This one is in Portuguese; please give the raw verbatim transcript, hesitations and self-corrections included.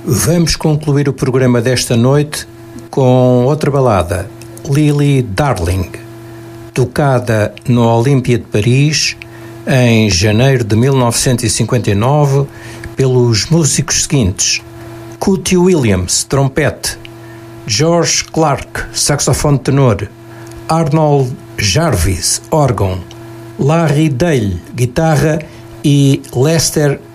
Vamos concluir o programa desta noite com outra balada, Lily Darling, tocada no Olympia de Paris em janeiro de mil novecentos e cinquenta e nove pelos músicos seguintes: Cootie Williams, trompete; George Clark, saxofone tenor; Arnold Jarvis, órgão; Larry Dale, guitarra; e Lester